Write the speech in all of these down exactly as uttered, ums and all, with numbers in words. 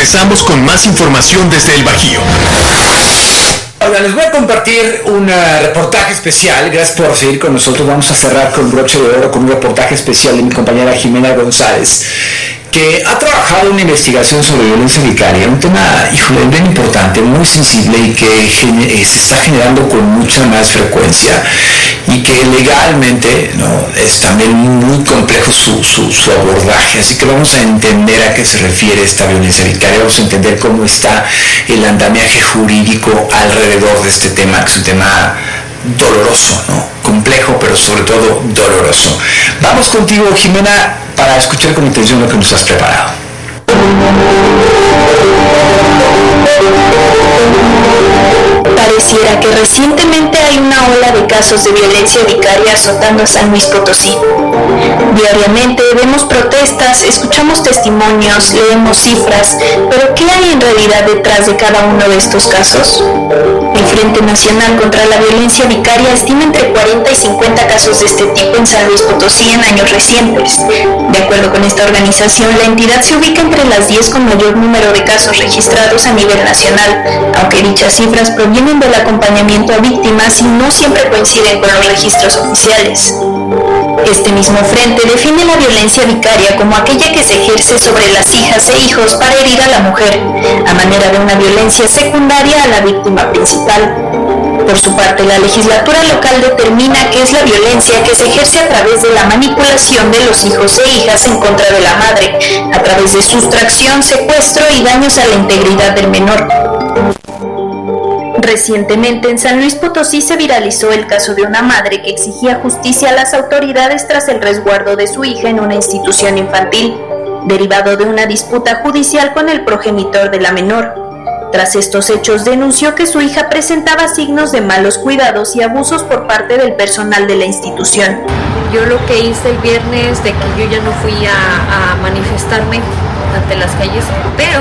Regresamos con más información desde el Bajío. Ahora les voy a compartir un uh, reportaje especial. Gracias por seguir con nosotros. Vamos a cerrar con broche de oro con un reportaje especial de mi compañera Jimena González, que ha trabajado una investigación sobre violencia vicaria, un tema, híjole, bien importante, muy sensible y que gene- se está generando con mucha más frecuencia y que legalmente, ¿no?, es también muy complejo su, su, su abordaje. Así que vamos a entender a qué se refiere esta violencia vicaria, vamos a entender cómo está el andamiaje jurídico alrededor de este tema, que es un tema doloroso, ¿no? Complejo, pero sobre todo doloroso. Vamos contigo, Jimena, para escuchar con atención lo que nos has preparado. Pareciera que recientemente hay una ola de casos de violencia vicaria azotando a San Luis Potosí. Diariamente vemos protestas, escuchamos testimonios, leemos cifras, pero ¿qué hay en realidad detrás de cada uno de estos casos? El Frente Nacional contra la Violencia Vicaria estima entre cuarenta y cincuenta casos de este tipo en San Luis Potosí en años recientes. De acuerdo con esta organización, la entidad se ubica entre las diez con mayor número de casos registrados a nivel nacional, aunque dichas cifras provienen del acompañamiento a víctimas y no siempre coinciden con los registros oficiales. Este mismo frente define la violencia vicaria como aquella que se ejerce sobre las hijas e hijos para herir a la mujer, a manera de una violencia secundaria a la víctima principal. Por su parte, la legislatura local determina que es la violencia que se ejerce a través de la manipulación de los hijos e hijas en contra de la madre, a través de sustracción, secuestro y daños a la integridad del menor. Recientemente en San Luis Potosí se viralizó el caso de una madre que exigía justicia a las autoridades tras el resguardo de su hija en una institución infantil, derivado de una disputa judicial con el progenitor de la menor. Tras estos hechos denunció que su hija presentaba signos de malos cuidados y abusos por parte del personal de la institución. Yo lo que hice el viernes de que yo ya no fui a, a manifestarme ante las calles, pero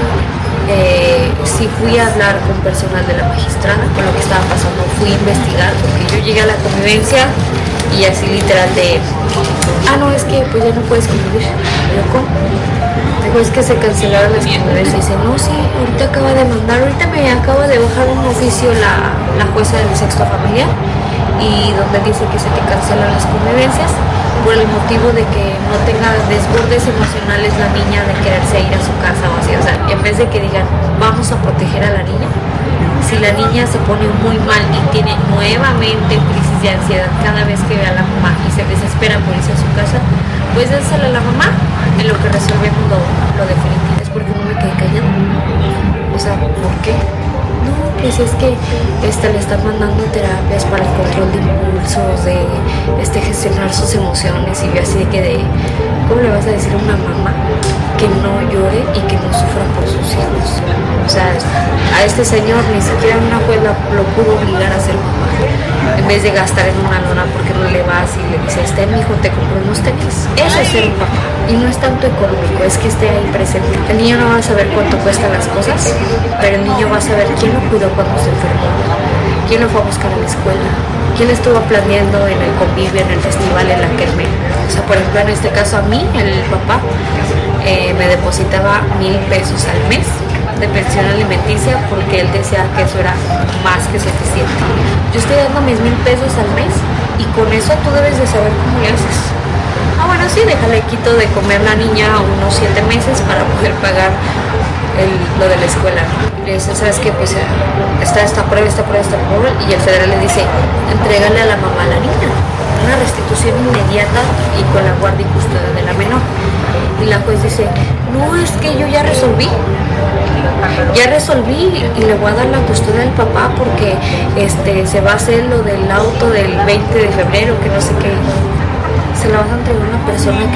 Eh, sí fui a hablar con personal de la magistrada, con lo que estaba pasando, fui a investigar, porque yo llegué a la convivencia y así literal de, ah no, es que pues ya no puedes convivir. Yo, ¿cómo? Digo, es que se cancelaron las convivencias. Y dice, no, sí, ahorita acaba de mandar, ahorita me acaba de bajar un oficio la, la jueza del sexto familiar, y donde dice que se te cancelan las convivencias por el motivo de que no tenga desbordes emocionales la niña de quererse ir a su casa o así. O sea, en vez de que digan vamos a proteger a la niña, si la niña se pone muy mal y tiene nuevamente crisis de ansiedad cada vez que ve a la mamá y se desespera por irse a su casa, pues désela a la mamá en lo que resolvemos lo, lo definitivo. Es porque no me quedé callada. O sea, ¿por qué? No, pues es que este, le están mandando terapias para el control de impulsos, de este, gestionar sus emociones, y yo así de que de, ¿cómo le vas a decir a una mamá que no llore y que no sufra por sus hijos? O sea, a este señor ni siquiera una juez lo pudo obligar a ser mamá, en vez de gastar en una lona porque no le vas y le dices, este mi hijo te compró unos tenis. Eso es ser un papá, y no es tanto económico, es que esté ahí presente. El niño no va a saber cuánto cuestan las cosas, pero el niño va a saber quién lo cuidó cuando se enfermó, quién lo fue a buscar a la escuela, quién estuvo planeando en el convivio, en el festival, en la que él me... O sea, por ejemplo, en este caso a mí, el papá eh, me depositaba mil pesos al mes de pensión alimenticia porque él decía que eso era más que suficiente. Yo estoy dando mis mil pesos al mes y con eso tú debes de saber cómo le haces. Ah, bueno, sí, déjale quito de comer la niña unos siete meses para poder pagar el, lo de la escuela, ¿no? Le dice, ¿sabes qué? Pues está esta prueba, esta prueba, esta prueba, y el federal le dice, entrégale a la mamá a la niña, una restitución inmediata y con la guardia y custodia de la menor. Y la juez dice, no, es que yo ya resolví, ya resolví y le voy a dar la custodia del papá porque este se va a hacer lo del auto del veinte de febrero, que no sé qué. Se la vas a entregar a una persona que